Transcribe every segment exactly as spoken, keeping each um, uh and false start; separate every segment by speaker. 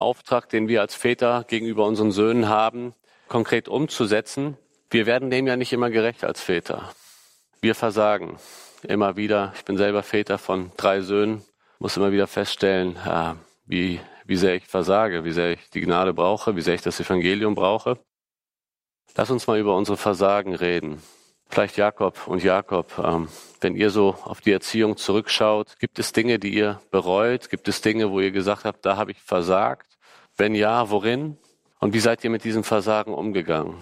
Speaker 1: Auftrag, den wir als Väter gegenüber unseren Söhnen haben, konkret umzusetzen. Wir werden dem ja nicht immer gerecht als Väter. Wir versagen immer wieder. Ich bin selber Väter von drei Söhnen, muss immer wieder feststellen, ja, wie, wie sehr ich versage, wie sehr ich die Gnade brauche, wie sehr ich das Evangelium brauche. Lass uns mal über unsere Versagen reden. Vielleicht Jakob und Jakob, ähm, wenn ihr so auf die Erziehung zurückschaut, gibt es Dinge, die ihr bereut? Gibt es Dinge, wo ihr gesagt habt, da habe ich versagt? Wenn ja, worin? Und wie seid ihr mit diesem Versagen umgegangen?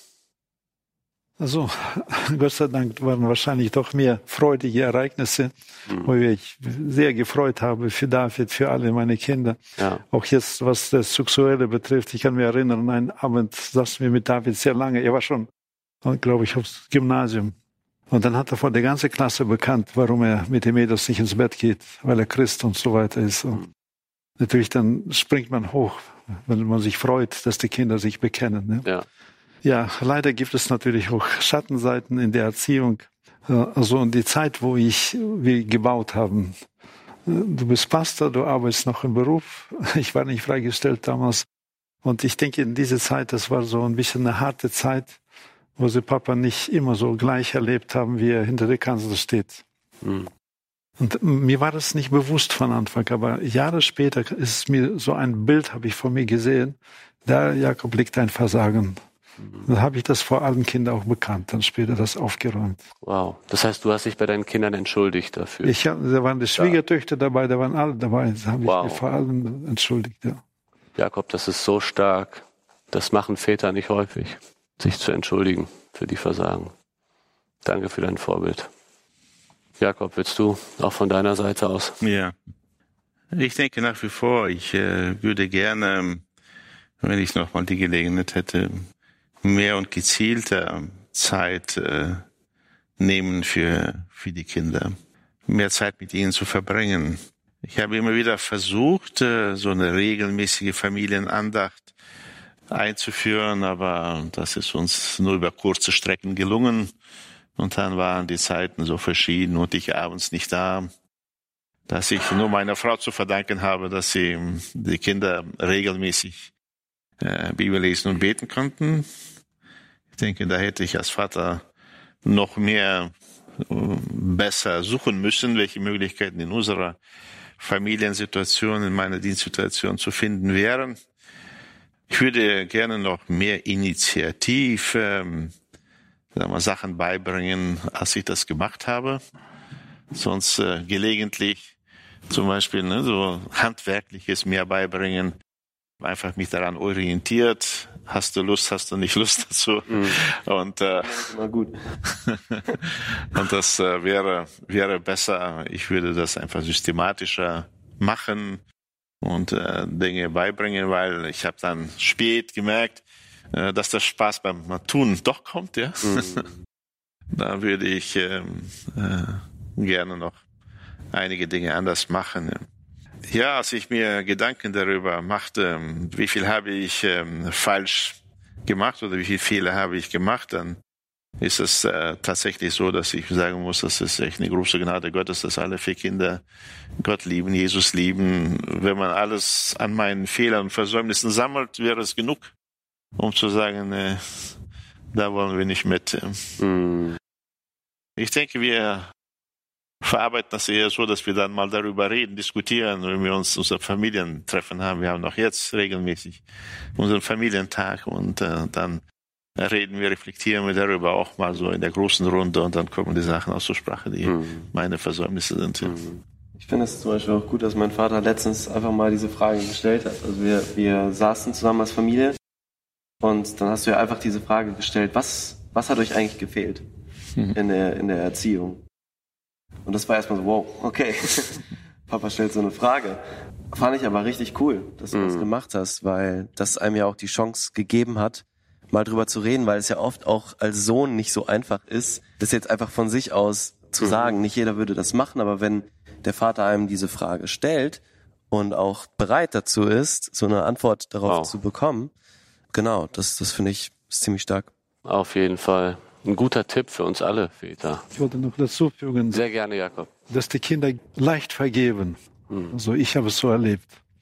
Speaker 2: Also, Gott sei Dank waren wahrscheinlich doch mehr freudige Ereignisse, mhm. wo ich sehr gefreut habe für David, für alle meine Kinder. Ja. Auch jetzt, was das Sexuelle betrifft, ich kann mich erinnern, einen Abend saßen wir mit David sehr lange. Er war schon, glaube ich, aufs Gymnasium. Und dann hat er vor der ganzen Klasse bekannt, warum er mit den Mädels nicht ins Bett geht, weil er Christ und so weiter ist. Und natürlich, dann springt man hoch, wenn man sich freut, dass die Kinder sich bekennen. Ne? Ja. Ja, leider gibt es natürlich auch Schattenseiten in der Erziehung. Also in die Zeit, wo ich, wir gebaut haben. Du bist Pastor, du arbeitest noch im Beruf. Ich war nicht freigestellt damals. Und ich denke, in dieser Zeit, das war so ein bisschen eine harte Zeit, wo sie Papa nicht immer so gleich erlebt haben, wie er hinter der Kanzel steht. Mhm. Und mir war das nicht bewusst von Anfang, aber Jahre später ist mir so ein Bild, habe ich vor mir gesehen. Da, Jakob, liegt ein Versagen. Dann habe ich das vor allen Kindern auch bekannt, dann später das aufgeräumt.
Speaker 1: Wow, das heißt, du hast dich bei deinen Kindern entschuldigt dafür?
Speaker 2: Ich hab, da waren die Schwiegertöchter dabei, da waren alle dabei, da habe wow. ich mich vor allem entschuldigt. Ja.
Speaker 1: Jakob, das ist so stark, das machen Väter nicht häufig, sich zu entschuldigen für die Versagen. Danke für dein Vorbild. Jakob, willst du auch von deiner Seite aus?
Speaker 3: Ja, ich denke nach wie vor, ich äh, würde gerne, wenn ich noch mal die Gelegenheit hätte, mehr und gezielter Zeit äh, nehmen für für die Kinder, mehr Zeit mit ihnen zu verbringen. Ich habe immer wieder versucht, äh, so eine regelmäßige Familienandacht einzuführen, aber das ist uns nur über kurze Strecken gelungen. Und dann waren die Zeiten so verschieden und ich abends nicht da, dass ich nur meiner Frau zu verdanken habe, dass sie die Kinder regelmäßig äh, Bibel lesen und beten konnten. Ich denke, da hätte ich als Vater noch mehr äh, besser suchen müssen, welche Möglichkeiten in unserer Familiensituation, in meiner Dienstsituation zu finden wären. Ich würde gerne noch mehr initiativ ähm, sagen wir, Sachen beibringen, als ich das gemacht habe. Sonst äh, gelegentlich zum Beispiel ne, so Handwerkliches mehr beibringen, einfach mich daran orientiert. Hast du Lust, hast du nicht Lust dazu? Mhm. Und, äh,
Speaker 1: immer gut.
Speaker 3: und das äh, wäre, wäre besser. Ich würde das einfach systematischer machen und äh, Dinge beibringen, weil ich habe dann spät gemerkt, äh, dass der Spaß beim Tun doch kommt. Ja, mhm. Da würde ich äh, äh, gerne noch einige Dinge anders machen. Ja. Ja, als ich mir Gedanken darüber machte, wie viel habe ich ähm, falsch gemacht oder wie viele Fehler habe ich gemacht, dann ist es äh, tatsächlich so, dass ich sagen muss, das ist echt eine große Gnade Gottes, dass alle vier Kinder Gott lieben, Jesus lieben. Wenn man alles an meinen Fehlern und Versäumnissen sammelt, wäre es genug, um zu sagen, äh, da wollen wir nicht mit. Mhm. Ich denke, wir verarbeiten das eher so, dass wir dann mal darüber reden, diskutieren, wenn wir uns unser Familientreffen haben. Wir haben auch jetzt regelmäßig unseren Familientag und äh, dann reden wir, reflektieren wir darüber auch mal so in der großen Runde und dann kommen die Sachen aus zur Sprache, die mhm. meine Versäumnisse sind. Ja.
Speaker 4: Ich finde es zum Beispiel auch gut, dass mein Vater letztens einfach mal diese Frage gestellt hat. Also wir, wir saßen zusammen als Familie und dann hast du ja einfach diese Frage gestellt, was, was hat euch eigentlich gefehlt mhm. in der, in der Erziehung? Und das war erstmal so, wow, okay, Papa stellt so eine Frage. Fand ich aber richtig cool, dass du mm. das gemacht hast, weil das einem ja auch die Chance gegeben hat, mal drüber zu reden, weil es ja oft auch als Sohn nicht so einfach ist, das jetzt einfach von sich aus zu mm. sagen. Nicht jeder würde das machen, aber wenn der Vater einem diese Frage stellt und auch bereit dazu ist, so eine Antwort darauf wow. zu bekommen, genau, das, das finde ich ziemlich stark.
Speaker 1: Auf jeden Fall. Ein guter Tipp für uns alle Väter.
Speaker 2: Ich wollte noch dazu fügen.
Speaker 1: Sehr gerne, Jakob.
Speaker 2: Dass die Kinder leicht vergeben. Mhm. Also ich habe es so erlebt.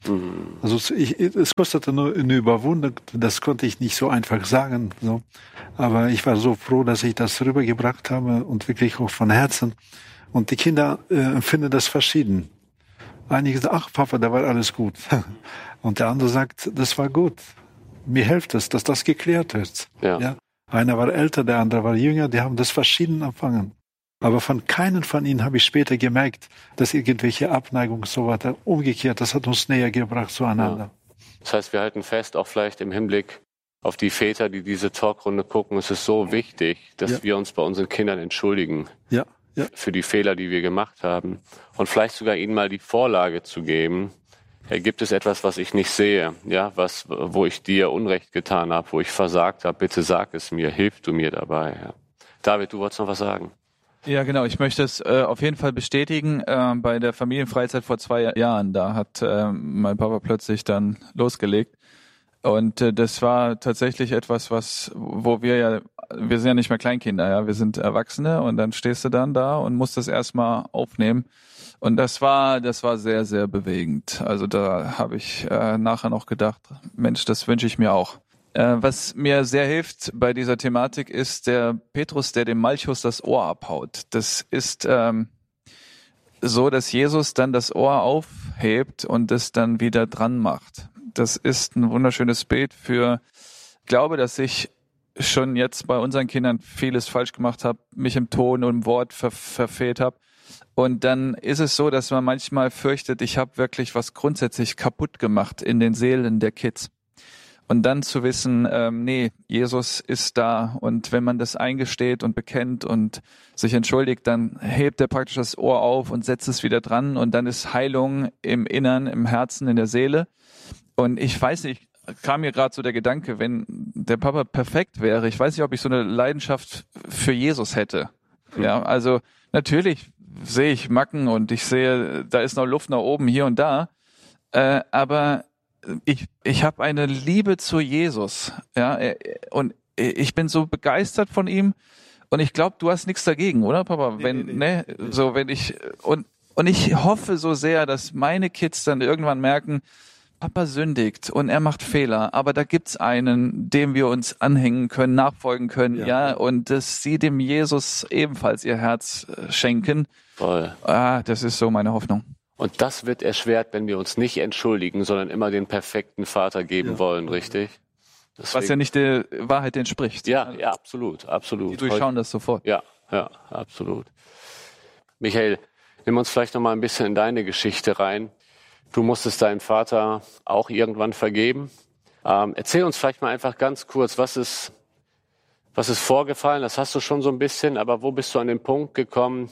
Speaker 2: Mhm. Also ich, es kostete nur eine Überwindung, das konnte ich nicht so einfach sagen. So. Aber ich war so froh, dass ich das rübergebracht habe und wirklich auch von Herzen. Und die Kinder äh, empfinden das verschieden. Einige sagen, ach Papa, da war alles gut. Und der andere sagt, das war gut. Mir hilft es, dass das geklärt wird. Ja. Ja? Einer war älter, der andere war jünger, die haben das verschieden empfangen. Aber von keinem von ihnen habe ich später gemerkt, dass irgendwelche Abneigung so weiter umgekehrt, das hat uns näher gebracht zueinander.
Speaker 1: Ja. Das heißt, wir halten fest, auch vielleicht im Hinblick auf die Väter, die diese Talkrunde gucken, es ist so wichtig, dass ja. wir uns bei unseren Kindern entschuldigen. Ja. Ja. Für die Fehler, die wir gemacht haben. Und vielleicht sogar ihnen mal die Vorlage zu geben. Ja, gibt es etwas, was ich nicht sehe? Ja, was, wo ich dir Unrecht getan habe, wo ich versagt habe? Bitte sag es mir, hilf du mir dabei. Ja. David, du wolltest noch was sagen?
Speaker 5: Ja, genau. Ich möchte es äh, auf jeden Fall bestätigen. Äh, bei der Familienfreizeit vor zwei Jahren, da hat äh, mein Papa plötzlich dann losgelegt. Und äh, das war tatsächlich etwas, was, wo wir ja, wir sind ja nicht mehr Kleinkinder, ja, wir sind Erwachsene und dann stehst du dann da und musst das erstmal aufnehmen. Und das war, das war sehr, sehr bewegend. Also da habe ich äh, nachher noch gedacht, Mensch, das wünsche ich mir auch. Äh, was mir sehr hilft bei dieser Thematik ist der Petrus, der dem Malchus das Ohr abhaut. Das ist ähm, so, dass Jesus dann das Ohr aufhebt und es dann wieder dran macht. Das ist ein wunderschönes Bild für, ich glaube, dass ich schon jetzt bei unseren Kindern vieles falsch gemacht habe, mich im Ton und im Wort ver- verfehlt habe. Und dann ist es so, dass man manchmal fürchtet, ich habe wirklich was grundsätzlich kaputt gemacht in den Seelen der Kids. Und dann zu wissen, ähm, nee, Jesus ist da. Und wenn man das eingesteht und bekennt und sich entschuldigt, dann hebt er praktisch das Ohr auf und setzt es wieder dran. Und dann ist Heilung im Innern, im Herzen, in der Seele. Und ich weiß nicht, kam mir gerade so der Gedanke, wenn der Papa perfekt wäre, ich weiß nicht, ob ich so eine Leidenschaft für Jesus hätte. Mhm. Ja, also natürlich sehe ich Macken und ich sehe, da ist noch Luft nach oben hier und da. Äh, aber ich ich habe eine Liebe zu Jesus, ja, und ich bin so begeistert von ihm. Und ich glaube, du hast nichts dagegen, oder Papa? Nee, wenn nee, nee. ne, so wenn ich und und ich hoffe so sehr, dass meine Kids dann irgendwann merken, Papa sündigt und er macht Fehler, aber da gibt's einen, dem wir uns anhängen können, nachfolgen können, ja, ja und dass sie dem Jesus ebenfalls ihr Herz schenken. Voll. Ah, das ist so meine Hoffnung.
Speaker 1: Und das wird erschwert, wenn wir uns nicht entschuldigen, sondern immer den perfekten Vater geben ja. wollen, richtig?
Speaker 5: Deswegen, was ja nicht der Wahrheit entspricht.
Speaker 1: Ja, ja, absolut, absolut.
Speaker 5: Die durchschauen das sofort.
Speaker 1: Ja, ja, absolut. Michael, nimm uns vielleicht noch mal ein bisschen in deine Geschichte rein. Du musstest deinen Vater auch irgendwann vergeben. Ähm, erzähl uns vielleicht mal einfach ganz kurz, was ist, was ist vorgefallen? Das hast du schon so ein bisschen, aber wo bist du an den Punkt gekommen,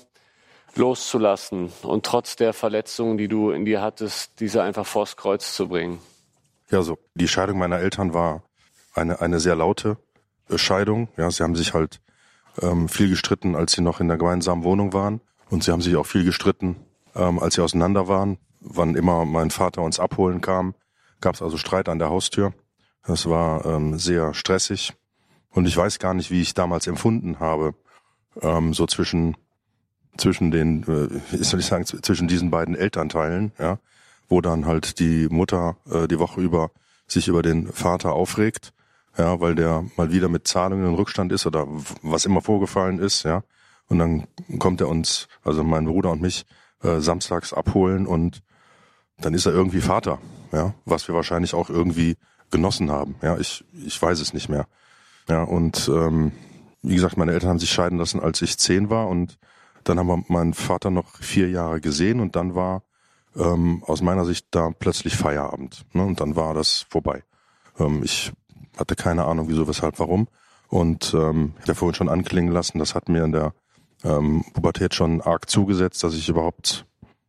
Speaker 1: loszulassen und trotz der Verletzungen, die du in dir hattest, diese einfach vors Kreuz zu bringen?
Speaker 6: Ja, so die Scheidung meiner Eltern war eine eine sehr laute Scheidung. Ja, sie haben sich halt ähm, viel gestritten, als sie noch in der gemeinsamen Wohnung waren, und sie haben sich auch viel gestritten, ähm, als sie auseinander waren. Wann immer mein Vater uns abholen kam, gab es also Streit an der Haustür. Das war ähm, sehr stressig und ich weiß gar nicht, wie ich damals empfunden habe, ähm, so zwischen zwischen den, äh, wie soll ich sagen, zwischen diesen beiden Elternteilen, ja, wo dann halt die Mutter äh, die Woche über sich über den Vater aufregt, ja, weil der mal wieder mit Zahlungen in Rückstand ist oder was immer vorgefallen ist, ja, und dann kommt er uns, also mein Bruder und mich, äh, samstags abholen und dann ist er irgendwie Vater, ja, was wir wahrscheinlich auch irgendwie genossen haben, ja, ich ich weiß es nicht mehr, ja, und ähm, wie gesagt, meine Eltern haben sich scheiden lassen, als ich zehn war, und dann haben wir meinen Vater noch vier Jahre gesehen und dann war ähm, aus meiner Sicht da plötzlich Feierabend, ne, und dann war das vorbei. Ähm, ich hatte keine Ahnung, wieso, weshalb, warum, und ähm, ich habe vorhin schon anklingen lassen, das hat mir in der ähm, Pubertät schon arg zugesetzt, dass ich überhaupt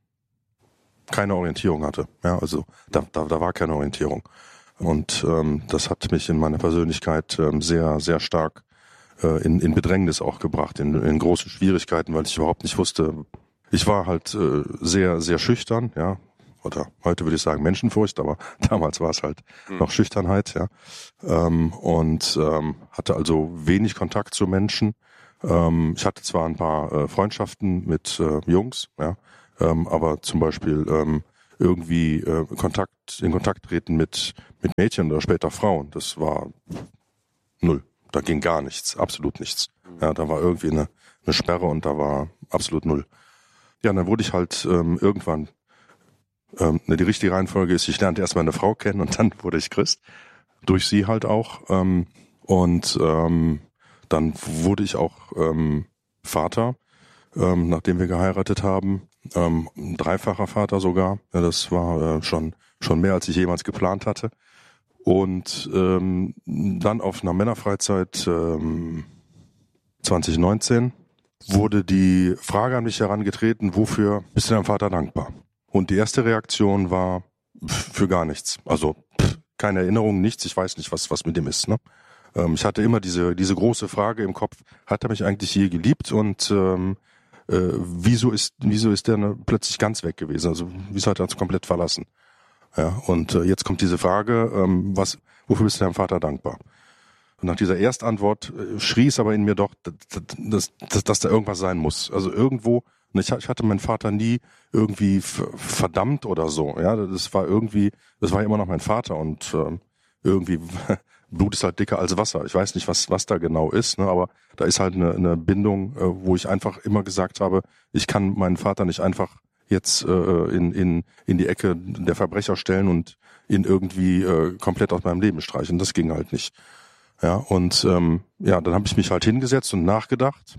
Speaker 6: keine Orientierung hatte. Ja, also da, da, da war keine Orientierung. Und ähm, das hat mich in meiner Persönlichkeit ähm, sehr, sehr stark äh, in, in Bedrängnis auch gebracht, in, in große Schwierigkeiten, weil ich überhaupt nicht wusste. Ich war halt äh, sehr, sehr schüchtern, ja. Oder heute würde ich sagen Menschenfurcht, aber damals war es halt mhm. noch Schüchternheit, ja. Ähm, und ähm, hatte also wenig Kontakt zu Menschen. Ähm, ich hatte zwar ein paar äh, Freundschaften mit äh, Jungs, ja. Ähm, aber zum Beispiel ähm, irgendwie äh, Kontakt in Kontakt treten mit mit Mädchen oder später Frauen. Das war null. Da ging gar nichts, absolut nichts. Ja, da war irgendwie eine, eine Sperre und da war absolut null. Ja, und dann wurde ich halt ähm, irgendwann, ähm, die richtige Reihenfolge ist, ich lernte erstmal eine Frau kennen und dann wurde ich Christ. Durch sie halt auch. Ähm, und ähm, dann wurde ich auch ähm, Vater, ähm, nachdem wir geheiratet haben. Ähm, ein dreifacher Vater sogar. Ja, das war äh, schon schon mehr, als ich jemals geplant hatte. Und ähm, dann auf einer Männerfreizeit ähm, zwanzig neunzehn wurde die Frage an mich herangetreten, wofür bist du deinem Vater dankbar? Und die erste Reaktion war pff, für gar nichts. Also pff, keine Erinnerung, nichts. Ich weiß nicht, was was mit dem ist. Ne? Ähm, ich hatte immer diese diese große Frage im Kopf: Hat er mich eigentlich je geliebt? Und ähm, äh, wieso ist wieso ist der ne, plötzlich ganz weg gewesen? Also wieso hat er uns komplett verlassen? Ja, und äh, jetzt kommt diese Frage, ähm, was, wofür bist du deinem Vater dankbar? Und nach dieser Erstantwort äh, schrie es aber in mir doch, dass, dass, dass, dass da irgendwas sein muss. Also irgendwo, und ich, ich hatte meinen Vater nie irgendwie verdammt oder so. Ja, das war irgendwie, das war immer noch mein Vater und äh, irgendwie Blut ist halt dicker als Wasser. Ich weiß nicht, was was da genau ist, ne, aber da ist halt eine, eine Bindung, äh, wo ich einfach immer gesagt habe, ich kann meinen Vater nicht einfach jetzt äh, in in in die Ecke der Verbrecher stellen und ihn irgendwie äh, komplett aus meinem Leben streichen. Das ging halt nicht. Ja, und ähm, ja, dann habe ich mich halt hingesetzt und nachgedacht.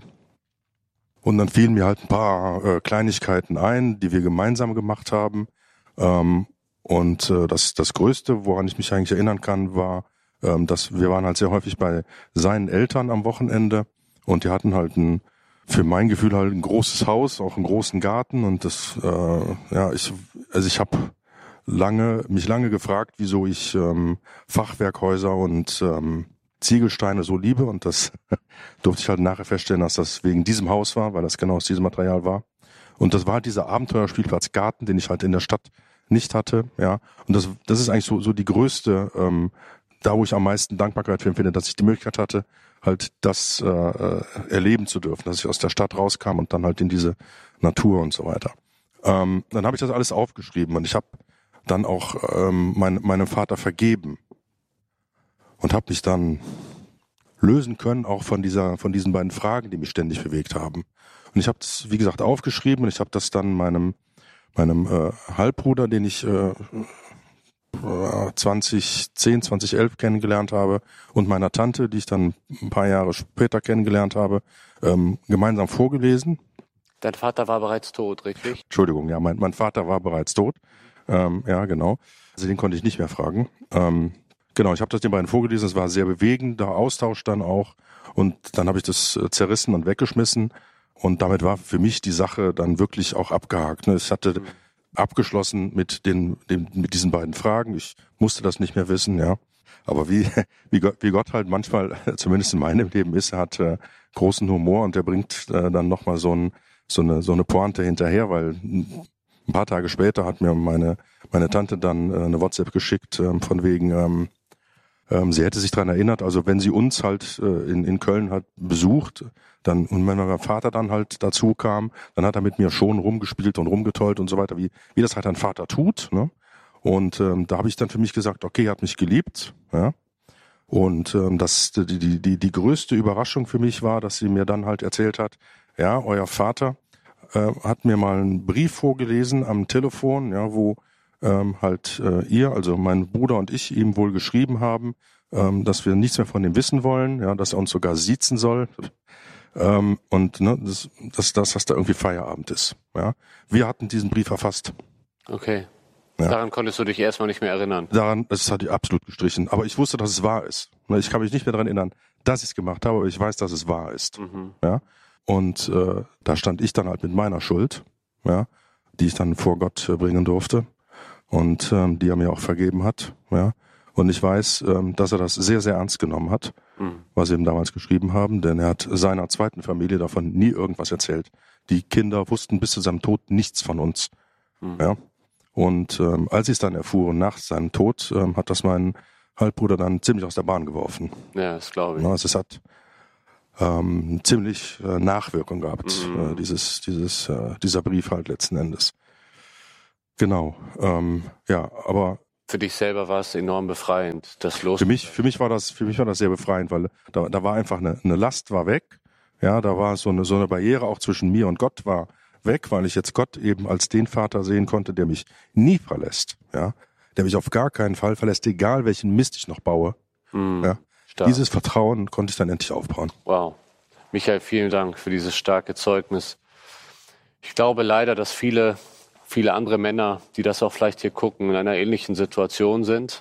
Speaker 6: Und dann fielen mir halt ein paar äh, Kleinigkeiten ein, die wir gemeinsam gemacht haben. Ähm, und äh, das das Größte, woran ich mich eigentlich erinnern kann, war, ähm, dass wir waren halt sehr häufig bei seinen Eltern am Wochenende und die hatten halt ein für mein Gefühl halt ein großes Haus, auch einen großen Garten und das, äh, ja, ich, also ich habe lange, mich lange gefragt, wieso ich ähm, Fachwerkhäuser und ähm, Ziegelsteine so liebe und das durfte ich halt nachher feststellen, dass das wegen diesem Haus war, weil das genau aus diesem Material war. Und das war halt dieser Abenteuerspielplatz Garten, den ich halt in der Stadt nicht hatte, ja. Und das, das ist eigentlich so, so die größte, ähm, da wo ich am meisten Dankbarkeit für empfinde, dass ich die Möglichkeit hatte, halt das äh, erleben zu dürfen, dass ich aus der Stadt rauskam und dann halt in diese Natur und so weiter. Ähm, dann habe ich das alles aufgeschrieben und ich habe dann auch ähm, mein, meinem Vater vergeben und habe mich dann lösen können, auch von dieser, von diesen beiden Fragen, die mich ständig bewegt haben. Und ich habe das, wie gesagt, aufgeschrieben und ich habe das dann meinem, meinem äh, Halbbruder, den ich äh, zwanzig zehn, zwanzig elf kennengelernt habe und meiner Tante, die ich dann ein paar Jahre später kennengelernt habe, ähm, gemeinsam vorgelesen.
Speaker 1: Dein Vater war bereits tot, richtig?
Speaker 6: Entschuldigung, ja, mein, mein Vater war bereits tot. Ähm, ja, genau. Also den konnte ich nicht mehr fragen. Ähm, genau, ich habe das den beiden vorgelesen. Es war sehr bewegender Austausch dann auch. Und dann habe ich das zerrissen und weggeschmissen. Und damit war für mich die Sache dann wirklich auch abgehakt. Ne? Es hatte mhm. abgeschlossen mit den, den mit diesen beiden Fragen. Ich musste das nicht mehr wissen, ja. Aber wie wie Gott, wie Gott halt manchmal, zumindest in meinem Leben ist, er hat äh, großen Humor und er bringt äh, dann nochmal so ein so eine so eine Pointe hinterher, weil ein paar Tage später hat mir meine meine Tante dann äh, eine WhatsApp geschickt ähm, von wegen ähm, ähm, sie hätte sich daran erinnert, also wenn sie uns halt äh, in in Köln halt besucht, dann und wenn mein Vater dann halt dazu kam, dann hat er mit mir schon rumgespielt und rumgetollt und so weiter, wie wie das halt ein Vater tut, ne? Und ähm, da habe ich dann für mich gesagt, okay, er hat mich geliebt, ja. Und ähm, das die die die die größte Überraschung für mich war, dass sie mir dann halt erzählt hat, ja, euer Vater äh, hat mir mal einen Brief vorgelesen am Telefon, ja, wo ähm, halt äh, ihr, also mein Bruder und ich, ihm wohl geschrieben haben, ähm, dass wir nichts mehr von ihm wissen wollen, ja, dass er uns sogar siezen soll. Ähm, und ne, dass, dass, dass, dass da irgendwie Feierabend ist. Ja. Wir hatten diesen Brief erfasst.
Speaker 1: Okay.
Speaker 6: Ja.
Speaker 1: Daran konntest du dich erstmal nicht mehr erinnern.
Speaker 6: Daran, das hatte ich absolut gestrichen. Aber ich wusste, dass es wahr ist. Ich kann mich nicht mehr daran erinnern, dass ich es gemacht habe, aber ich weiß, dass es wahr ist. Mhm. Ja. Und äh, da stand ich dann halt mit meiner Schuld, ja, die ich dann vor Gott äh, bringen durfte und ähm, die er mir auch vergeben hat. Ja. Und ich weiß, ähm, dass er das sehr, sehr ernst genommen hat, mhm. was sie ihm damals geschrieben haben, denn er hat seiner zweiten Familie davon nie irgendwas erzählt. Die Kinder wussten bis zu seinem Tod nichts von uns. Mhm. Ja. Und ähm, als sie es dann erfuhren nach seinem Tod, ähm, hat das mein Halbbruder dann ziemlich aus der Bahn geworfen.
Speaker 1: Ja, das glaube ich.
Speaker 6: Ja, also es hat ähm, ziemlich äh, Nachwirkung gehabt, mhm. äh, dieses, dieses, äh, dieser Brief halt letzten Endes. Genau, ähm, ja, aber
Speaker 1: für dich selber war es enorm befreiend, das los.
Speaker 6: Für mich, für mich war das, für mich war das sehr befreiend, weil da, da war einfach eine, eine Last war weg. Ja, da war so eine, so eine Barriere auch zwischen mir und Gott war weg, weil ich jetzt Gott eben als den Vater sehen konnte, der mich nie verlässt. Ja, der mich auf gar keinen Fall verlässt, egal welchen Mist ich noch baue. Mm, ja, dieses Vertrauen konnte ich dann endlich aufbauen.
Speaker 1: Wow. Michael, vielen Dank für dieses starke Zeugnis. Ich glaube leider, dass viele Viele andere Männer, die das auch vielleicht hier gucken, in einer ähnlichen Situation sind,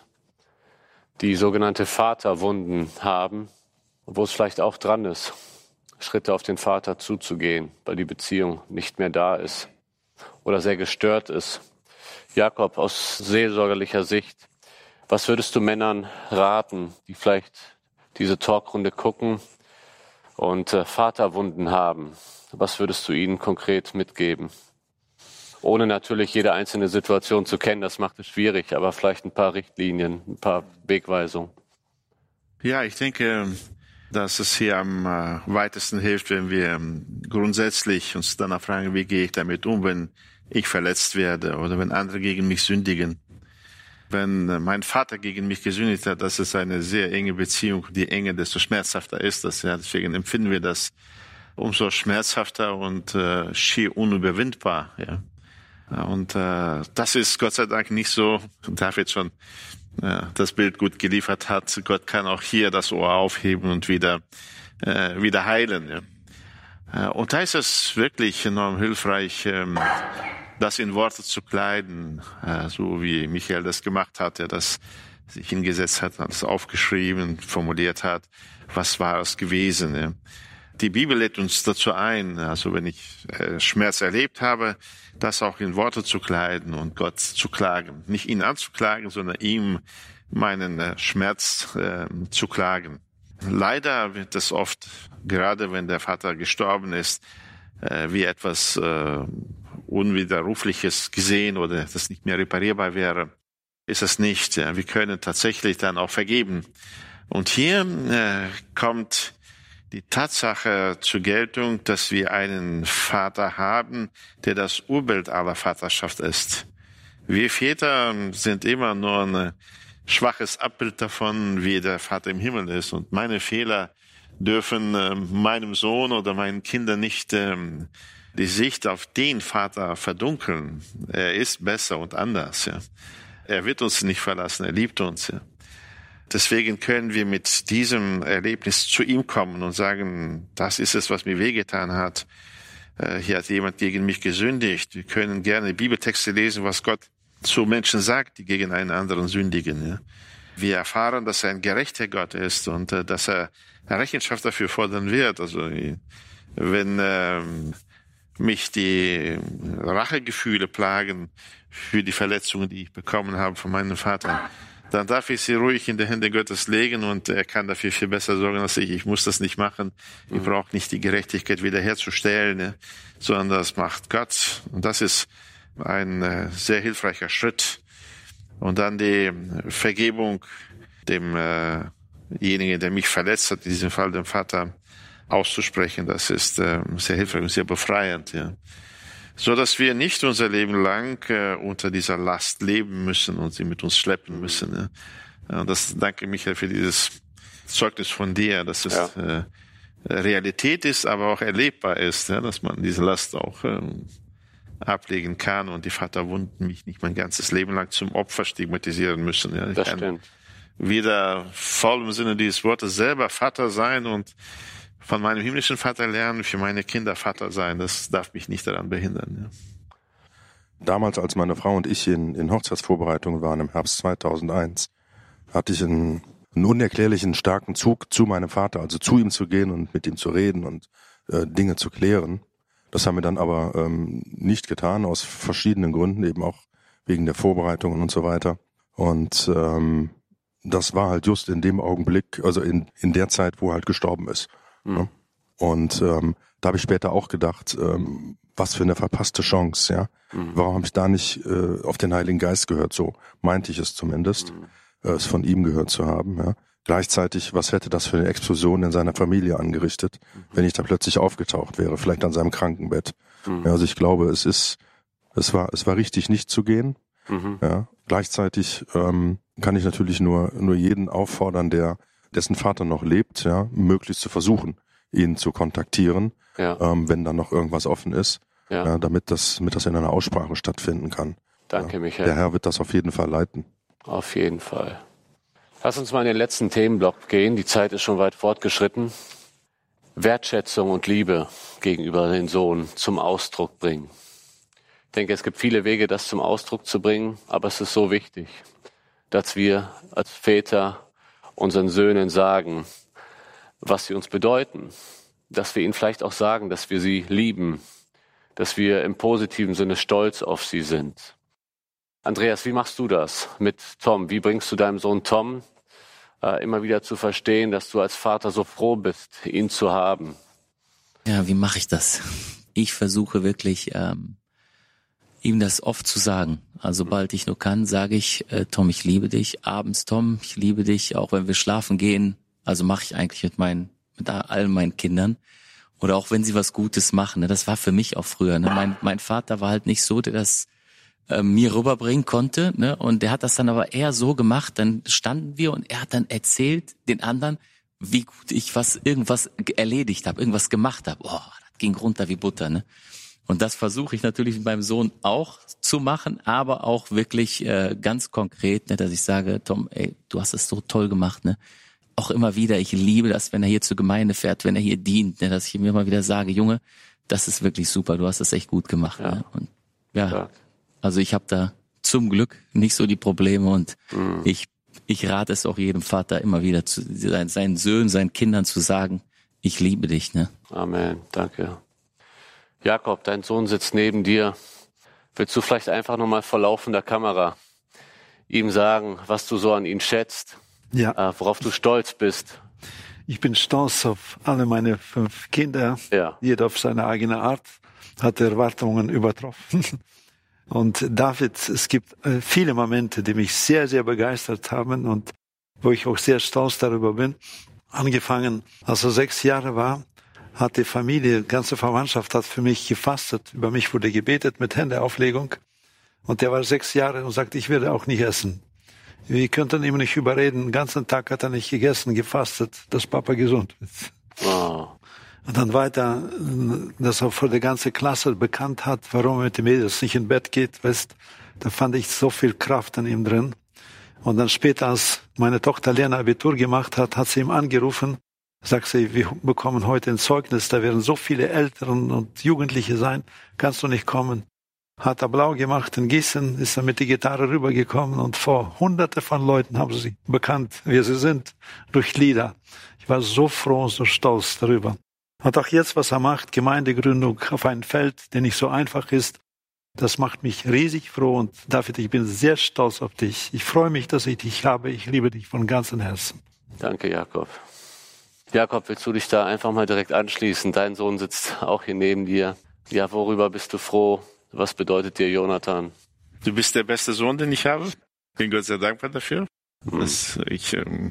Speaker 1: die sogenannte Vaterwunden haben, wo es vielleicht auch dran ist, Schritte auf den Vater zuzugehen, weil die Beziehung nicht mehr da ist oder sehr gestört ist. Jakob, aus seelsorgerlicher Sicht, was würdest du Männern raten, die vielleicht diese Talkrunde gucken und äh, Vaterwunden haben? Was würdest du ihnen konkret mitgeben? Ohne natürlich jede einzelne Situation zu kennen, das macht es schwierig, aber vielleicht ein paar Richtlinien, ein paar Wegweisungen.
Speaker 3: Ja, ich denke, dass es hier am äh, weitesten hilft, wenn wir ähm, grundsätzlich uns danach fragen, wie gehe ich damit um, wenn ich verletzt werde oder wenn andere gegen mich sündigen. Wenn äh, mein Vater gegen mich gesündigt hat, das ist eine sehr enge Beziehung. Die Enge, desto schmerzhafter ist das. Ja. Deswegen empfinden wir das umso schmerzhafter und äh, schier unüberwindbar. Ja. Und äh, das ist Gott sei Dank nicht so, David schon äh, das Bild gut geliefert hat. Gott kann auch hier das Ohr aufheben und wieder äh, wieder heilen. Ja. Äh, und da ist es wirklich enorm hilfreich, ähm, das in Worte zu kleiden, äh, so wie Michael das gemacht hat, der das sich hingesetzt hat, das aufgeschrieben, formuliert hat. Was war es gewesen? Ja. Die Bibel lädt uns dazu ein, also wenn ich äh, Schmerz erlebt habe, das auch in Worte zu kleiden und Gott zu klagen. Nicht ihn anzuklagen, sondern ihm meinen äh, Schmerz äh, zu klagen. Leider wird das oft, gerade wenn der Vater gestorben ist, äh, wie etwas äh, Unwiderrufliches gesehen oder das nicht mehr reparierbar wäre. Ist es nicht. Ja. Wir können tatsächlich dann auch vergeben. Und hier äh, kommt die Tatsache zur Geltung, dass wir einen Vater haben, der das Urbild aller Vaterschaft ist. Wir Väter sind immer nur ein schwaches Abbild davon, wie der Vater im Himmel ist. Und meine Fehler dürfen äh, meinem Sohn oder meinen Kindern nicht ähm, die Sicht auf den Vater verdunkeln. Er ist besser und anders. Ja. Er wird uns nicht verlassen, er liebt uns. Ja. Deswegen können wir mit diesem Erlebnis zu ihm kommen und sagen, das ist es, was mir wehgetan hat. Hier hat jemand gegen mich gesündigt. Wir können gerne Bibeltexte lesen, was Gott zu Menschen sagt, die gegen einen anderen sündigen. Wir erfahren, dass er ein gerechter Gott ist und dass er Rechenschaft dafür fordern wird. Also wenn ähm, mich die Rachegefühle plagen für die Verletzungen, die ich bekommen habe von meinem Vater, dann darf ich sie ruhig in die Hände Gottes legen und er kann dafür viel besser sorgen als ich. Ich muss das nicht machen. Ich brauche nicht die Gerechtigkeit wiederherzustellen, ne? Sondern das macht Gott. Und das ist ein äh, sehr hilfreicher Schritt. Und dann die Vergebung demjenigen, äh der mich verletzt hat, in diesem Fall dem Vater, auszusprechen. Das ist äh, sehr hilfreich und sehr befreiend. Ja. So dass wir nicht unser Leben lang äh, unter dieser Last leben müssen und sie mit uns schleppen müssen. Ja. Und das danke Michael für dieses Zeugnis von dir, dass es ja. äh, Realität ist, aber auch erlebbar ist, ja, dass man diese Last auch äh, ablegen kann und die Vaterwunden mich nicht mein ganzes Leben lang zum Opfer stigmatisieren müssen. Ja. Ich
Speaker 1: das
Speaker 3: kann
Speaker 1: stimmt.
Speaker 3: wieder voll im Sinne dieses Wortes selber Vater sein und von meinem himmlischen Vater lernen, für meine Kinder Vater sein. Das darf mich nicht daran behindern. Ja.
Speaker 6: Damals, als meine Frau und ich in, in Hochzeitsvorbereitungen waren, im Herbst zweitausendeins, hatte ich einen, einen unerklärlichen starken Zug zu meinem Vater, also zu ihm zu gehen und mit ihm zu reden und äh, Dinge zu klären. Das haben wir dann aber ähm, nicht getan, aus verschiedenen Gründen, eben auch wegen der Vorbereitungen und so weiter. Und ähm, das war halt just in dem Augenblick, also in, in der Zeit, wo er halt gestorben ist. Mhm. Und ähm, da habe ich später auch gedacht, ähm, was für eine verpasste Chance, ja. Mhm. Warum habe ich da nicht äh, auf den Heiligen Geist gehört? So meinte ich es zumindest, mhm. äh, es von ihm gehört zu haben. Ja. Gleichzeitig, was hätte das für eine Explosion in seiner Familie angerichtet, mhm. wenn ich da plötzlich aufgetaucht wäre, vielleicht an seinem Krankenbett. Mhm. Ja, also ich glaube, es ist Es war, es war richtig, nicht zu gehen. Mhm. Ja, gleichzeitig ähm, kann ich natürlich nur, nur jeden auffordern, der dessen Vater noch lebt, ja, möglichst zu versuchen, ihn zu kontaktieren, ja. ähm, wenn dann noch irgendwas offen ist, ja. Ja, damit das, damit das in einer Aussprache stattfinden kann.
Speaker 1: Danke,
Speaker 6: ja.
Speaker 1: Michael.
Speaker 6: Der Herr wird das auf jeden Fall leiten.
Speaker 1: Auf jeden Fall. Lass uns mal in den letzten Themenblock gehen. Die Zeit ist schon weit fortgeschritten. Wertschätzung und Liebe gegenüber den Sohn zum Ausdruck bringen. Ich denke, es gibt viele Wege, das zum Ausdruck zu bringen, aber es ist so wichtig, dass wir als Väter unseren Söhnen sagen, was sie uns bedeuten, dass wir ihnen vielleicht auch sagen, dass wir sie lieben, dass wir im positiven Sinne stolz auf sie sind. Andreas, wie machst du das mit Tom? Wie bringst du deinem Sohn Tom äh, immer wieder zu verstehen, dass du als Vater so froh bist, ihn zu haben?
Speaker 7: Ja, wie mache ich das? Ich versuche wirklich, ähm, ihm das oft zu sagen. Also sobald ich nur kann, sage ich, äh, Tom, ich liebe dich. Abends, Tom, ich liebe dich, auch wenn wir schlafen gehen. Also mache ich eigentlich mit meinen, mit all meinen Kindern. Oder auch wenn sie was Gutes machen. Ne? Das war für mich auch früher. Ne? Mein, mein Vater war halt nicht so, der das äh, mir rüberbringen konnte. Ne? Und der hat das dann aber eher so gemacht. Dann standen wir und er hat dann erzählt den anderen, wie gut ich was irgendwas erledigt habe, irgendwas gemacht habe. Boah, das ging runter wie Butter. Ne? Und das versuche ich natürlich mit meinem Sohn auch zu machen, aber auch wirklich äh, ganz konkret, ne, dass ich sage, Tom, ey, du hast es so toll gemacht, ne? Auch immer wieder, ich liebe das, wenn er hier zur Gemeinde fährt, wenn er hier dient, ne, dass ich ihm immer wieder sage, Junge, das ist wirklich super, du hast es echt gut gemacht. Ja. Ne? Und ja, ja, also ich habe da zum Glück nicht so die Probleme und mhm. ich ich rate es auch jedem Vater immer wieder, zu seinen, seinen Söhnen, seinen Kindern zu sagen, ich liebe dich. Ne?
Speaker 1: Amen, danke. Jakob, dein Sohn sitzt neben dir. Willst du vielleicht einfach nochmal vor laufender Kamera ihm sagen, was du so an ihn schätzt? Ja. Äh, worauf du stolz bist?
Speaker 2: Ich bin stolz auf alle meine fünf Kinder. Ja. Jeder auf seine eigene Art hat Erwartungen übertroffen. Und David, es gibt äh, viele Momente, die mich sehr, sehr begeistert haben und wo ich auch sehr stolz darüber bin. Angefangen, als er sechs Jahre war, hat die Familie, die ganze Verwandtschaft hat für mich gefastet. Über mich wurde gebetet mit Händeauflegung. Und der war sechs Jahre und sagte, ich werde auch nicht essen. Wir könnten ihm nicht überreden. Den ganzen Tag hat er nicht gegessen, gefastet, dass Papa gesund wird. Wow. Und dann weiter, dass er vor der ganzen Klasse bekannt hat, warum er mit den Mädels nicht ins Bett geht, weißt, da fand ich so viel Kraft an ihm drin. Und dann später, als meine Tochter Lena Abitur gemacht hat, hat sie ihm angerufen, sagt sie, wir bekommen heute ein Zeugnis, da werden so viele Eltern und Jugendliche sein, kannst du nicht kommen? Hat er blau gemacht in Gießen, ist er mit der Gitarre rübergekommen und vor hunderte von Leuten haben sie bekannt, wer sie sind, durch Lieder. Ich war so froh und so stolz darüber. Und auch jetzt, was er macht, Gemeindegründung auf einem Feld, der nicht so einfach ist, das macht mich riesig froh und David, ich bin sehr stolz auf dich. Ich freue mich, dass ich dich habe. Ich liebe dich von ganzem Herzen.
Speaker 1: Danke, Jakob. Jakob, willst du dich da einfach mal direkt anschließen? Dein Sohn sitzt auch hier neben dir. Ja, worüber bist du froh? Was bedeutet dir Jonathan?
Speaker 3: Du bist der beste Sohn, den ich habe. Bin Gott sehr dankbar dafür, hm. dass ich ähm,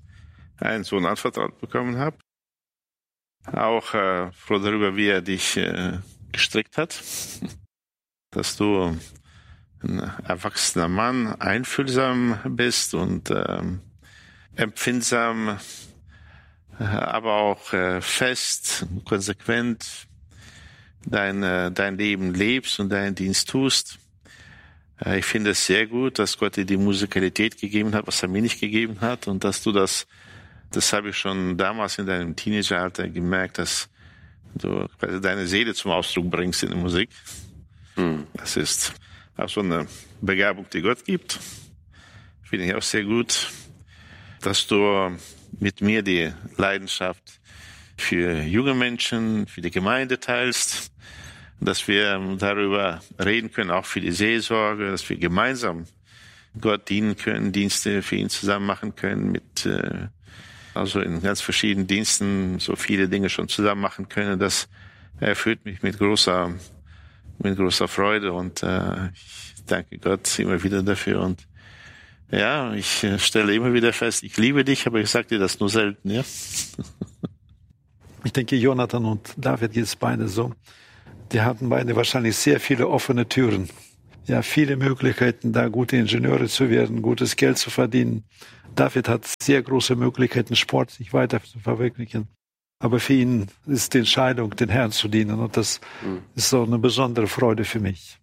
Speaker 3: einen Sohn anvertraut bekommen habe. Auch äh, froh darüber, wie er dich äh, gestrickt hat. Dass du ein erwachsener Mann, einfühlsam bist und ähm, empfindsam, aber auch äh, fest, konsequent dein, äh, dein Leben lebst und deinen Dienst tust. Äh, ich finde es sehr gut, dass Gott dir die Musikalität gegeben hat, was er mir nicht gegeben hat, und dass du das, das habe ich schon damals in deinem Teenageralter gemerkt, dass du deine Seele zum Ausdruck bringst in der Musik. Hm. Das ist auch so eine Begabung, die Gott gibt. Finde ich auch sehr gut, dass du mit mir die Leidenschaft für junge Menschen, für die Gemeinde teilst, dass wir darüber reden können, auch für die Seelsorge, dass wir gemeinsam Gott dienen können, Dienste für ihn zusammen machen können, mit äh, also in ganz verschiedenen Diensten so viele Dinge schon zusammen machen können. Das erfüllt mich mit großer mit großer Freude und äh, ich danke Gott immer wieder dafür. Und ja, ich stelle immer wieder fest, ich liebe dich, aber ich sage dir das nur selten, ja.
Speaker 2: Ich denke, Jonathan und David geht es beide so. die hatten beide wahrscheinlich sehr viele offene Türen. Ja, viele Möglichkeiten, da gute Ingenieure zu werden, gutes Geld zu verdienen. David hat sehr große Möglichkeiten, Sport sich weiter zu verwirklichen. Aber für ihn ist die Entscheidung, den Herrn zu dienen. Und das mhm. ist so eine besondere Freude für mich.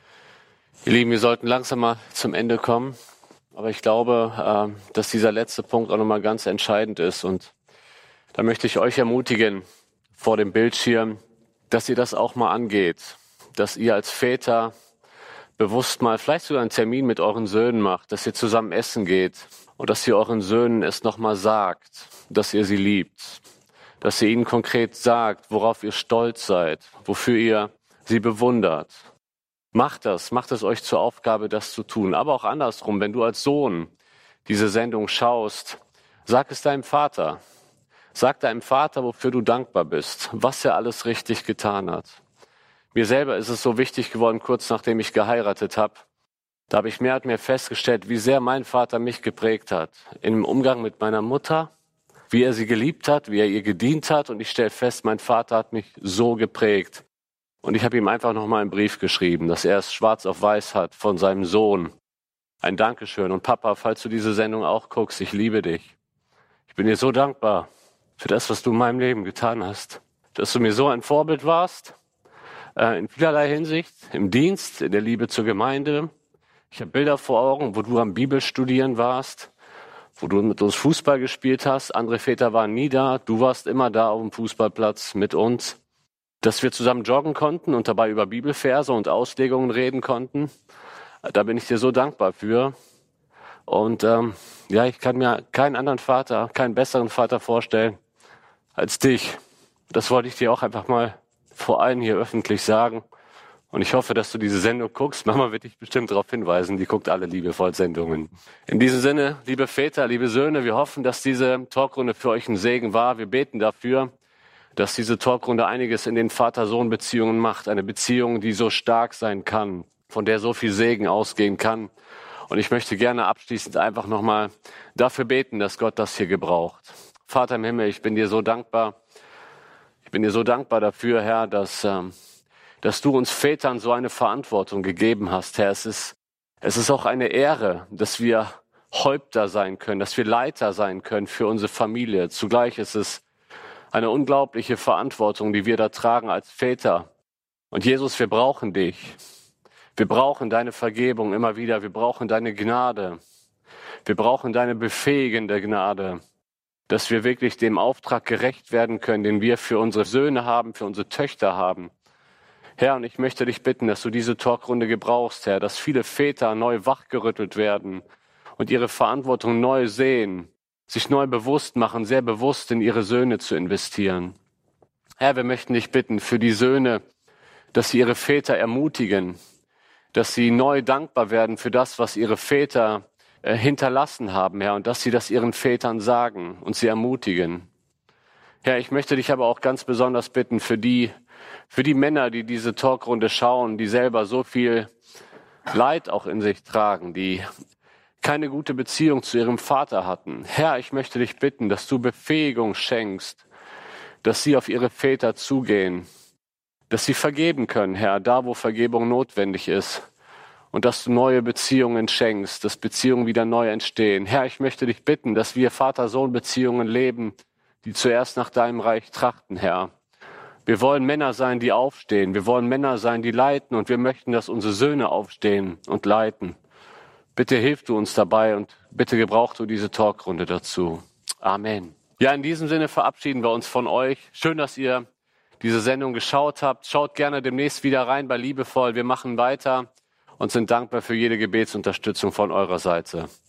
Speaker 1: Ihr Lieben, wir sollten langsam mal zum Ende kommen. Aber ich glaube, dass dieser letzte Punkt auch nochmal ganz entscheidend ist. Und da möchte ich euch ermutigen, vor dem Bildschirm, dass ihr das auch mal angeht. Dass ihr als Väter bewusst mal vielleicht sogar einen Termin mit euren Söhnen macht, dass ihr zusammen essen geht und dass ihr euren Söhnen es nochmal sagt, dass ihr sie liebt. Dass ihr ihnen konkret sagt, worauf ihr stolz seid, wofür ihr sie bewundert. Macht das, macht es euch zur Aufgabe, das zu tun. Aber auch andersrum, wenn du als Sohn diese Sendung schaust, sag es deinem Vater. Sag deinem Vater, wofür du dankbar bist, was er alles richtig getan hat. Mir selber ist es so wichtig geworden, kurz nachdem ich geheiratet habe. Da habe ich mehr und mehr festgestellt, wie sehr mein Vater mich geprägt hat. Im Umgang mit meiner Mutter, wie er sie geliebt hat, wie er ihr gedient hat. Und ich stelle fest, mein Vater hat mich so geprägt. Und ich habe ihm einfach nochmal einen Brief geschrieben, dass er es schwarz auf weiß hat von seinem Sohn. Ein Dankeschön. Und Papa, falls du diese Sendung auch guckst, ich liebe dich. Ich bin dir so dankbar für das, was du in meinem Leben getan hast. Dass du mir so ein Vorbild warst, äh, in vielerlei Hinsicht, im Dienst, in der Liebe zur Gemeinde. Ich habe Bilder vor Augen, wo du am Bibelstudieren warst, wo du mit uns Fußball gespielt hast. Andere Väter waren nie da. Du warst immer da auf dem Fußballplatz mit uns. Dass wir zusammen joggen konnten und dabei über Bibelverse und Auslegungen reden konnten. Da bin ich dir so dankbar für. Und ähm, ja, ich kann mir keinen anderen Vater, keinen besseren Vater vorstellen als dich. Das wollte ich dir auch einfach mal vor allen hier öffentlich sagen. Und ich hoffe, dass du diese Sendung guckst. Mama wird dich bestimmt darauf hinweisen. Die guckt alle liebevoll Sendungen. In diesem Sinne, liebe Väter, liebe Söhne, wir hoffen, dass diese Talkrunde für euch ein Segen war. Wir beten dafür, dass diese Talkrunde einiges in den Vater-Sohn-Beziehungen macht. Eine Beziehung, die so stark sein kann, von der so viel Segen ausgehen kann. Und ich möchte gerne abschließend einfach nochmal dafür beten, dass Gott das hier gebraucht. Vater im Himmel, ich bin dir so dankbar. Ich bin dir so dankbar dafür, Herr, dass, ähm, dass du uns Vätern so eine Verantwortung gegeben hast, Herr. Es ist, es ist auch eine Ehre, dass wir Häupter sein können, dass wir Leiter sein können für unsere Familie. Zugleich ist es eine unglaubliche Verantwortung, die wir da tragen als Väter. Und Jesus, wir brauchen dich. Wir brauchen deine Vergebung immer wieder. Wir brauchen deine Gnade. Wir brauchen deine befähigende Gnade, dass wir wirklich dem Auftrag gerecht werden können, den wir für unsere Söhne haben, für unsere Töchter haben. Herr, und ich möchte dich bitten, dass du diese Talkrunde gebrauchst, Herr, dass viele Väter neu wachgerüttelt werden und ihre Verantwortung neu sehen, sich neu bewusst machen, sehr bewusst in ihre Söhne zu investieren. Herr, wir möchten dich bitten für die Söhne, dass sie ihre Väter ermutigen, dass sie neu dankbar werden für das, was ihre Väter äh, hinterlassen haben, Herr, und dass sie das ihren Vätern sagen und sie ermutigen. Herr, ich möchte dich aber auch ganz besonders bitten für die, für die Männer, die diese Talkrunde schauen, die selber so viel Leid auch in sich tragen, die keine gute Beziehung zu ihrem Vater hatten. Herr, ich möchte dich bitten, dass du Befähigung schenkst, dass sie auf ihre Väter zugehen, dass sie vergeben können, Herr, da wo Vergebung notwendig ist und dass du neue Beziehungen schenkst, dass Beziehungen wieder neu entstehen. Herr, ich möchte dich bitten, dass wir Vater-Sohn-Beziehungen leben, die zuerst nach deinem Reich trachten, Herr. Wir wollen Männer sein, die aufstehen. Wir wollen Männer sein, die leiten und wir möchten, dass unsere Söhne aufstehen und leiten. Bitte hilf du uns dabei und bitte gebrauch du diese Talkrunde dazu. Amen. Ja, in diesem Sinne verabschieden wir uns von euch. Schön, dass ihr diese Sendung geschaut habt. Schaut gerne demnächst wieder rein bei Liebevoll. Wir machen weiter und sind dankbar für jede Gebetsunterstützung von eurer Seite.